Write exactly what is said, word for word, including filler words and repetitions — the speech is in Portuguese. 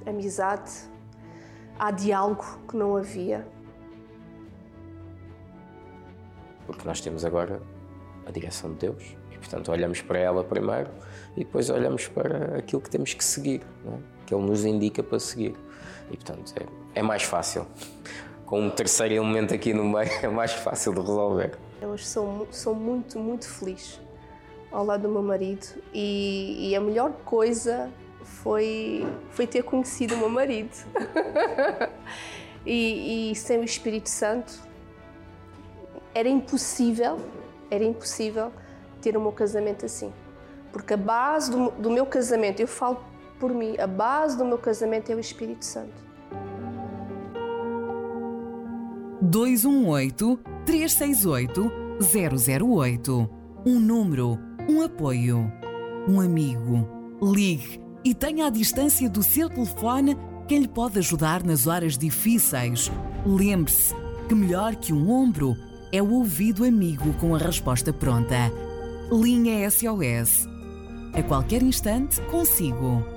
amizade, há diálogo que não havia. Porque nós temos agora a direção de Deus e, portanto, olhamos para ela primeiro e depois olhamos para aquilo que temos que seguir, não é? Que Ele nos indica para seguir. E, portanto, é, é mais fácil. Com um terceiro elemento aqui no meio, é mais fácil de resolver. Eu hoje sou, sou muito, muito feliz ao lado do meu marido e, e a melhor coisa foi, foi ter conhecido o meu marido. e, e sem o Espírito Santo era impossível, era impossível ter o meu casamento assim. Porque a base do, do meu casamento, eu falo por mim, a base do meu casamento é o Espírito Santo. dois um oito, três seis oito, zero zero oito. Um número, um apoio, um amigo. Ligue e tenha à distância do seu telefone quem lhe pode ajudar nas horas difíceis. Lembre-se que melhor que um ombro é o ouvido amigo com a resposta pronta. Linha S O S. A qualquer instante, consigo.